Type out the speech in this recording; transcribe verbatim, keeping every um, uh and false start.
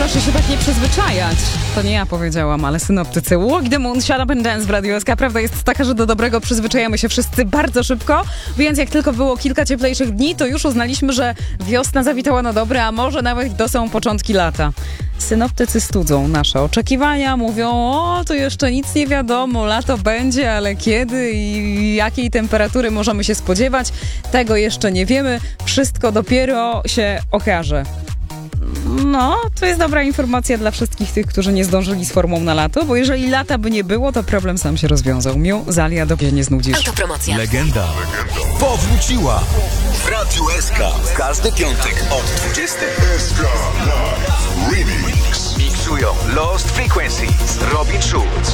proszę się tak nie przyzwyczajać. To nie ja powiedziałam, ale synoptycy. Walk the moon, shut up and dance w Radiu S K. Prawda jest taka, że do dobrego przyzwyczajamy się wszyscy bardzo szybko, więc jak tylko było kilka cieplejszych dni, to już uznaliśmy, że wiosna zawitała na dobre, a może nawet to są początki lata. Synoptycy studzą nasze oczekiwania, mówią, o, to jeszcze nic nie wiadomo, lato będzie, ale kiedy i jakiej temperatury możemy się spodziewać, tego jeszcze nie wiemy, wszystko dopiero się okaże. No, to jest dobra informacja dla wszystkich tych, którzy nie zdążyli z formą na lato, bo jeżeli lata by nie było, to problem sam się rozwiązał. Miu, Zalia, dobrze nie znudzisz. Autopromocja. Legenda powróciła w Radiu S K. W każdy piątek od dwudziestej. Remix. Miksują Lost Frequencies, Robin Schulz.